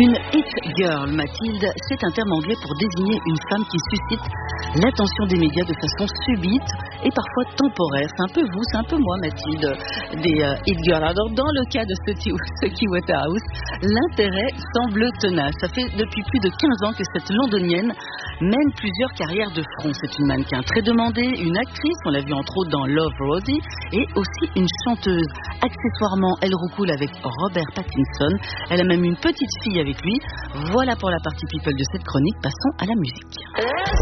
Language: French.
Une hit girl, Mathilde, c'est un terme anglais pour désigner une femme qui suscite l'attention des médias de façon subite et parfois temporaire. C'est un peu vous, c'est un peu moi, Mathilde, des hit girls. Alors, dans le cas de Suki Waterhouse, l'intérêt semble tenace. Ça fait depuis plus de 15 ans que cette londonienne mène plusieurs carrières de front. C'est une mannequin très demandée, une actrice, on l'a vu entre autres dans Love, Rosie, et aussi une chanteuse. Accessoirement, elle roucoule avec Robert Pattinson. Elle a même une petite fille avec lui. Voilà pour la partie people de cette chronique. Passons à la musique.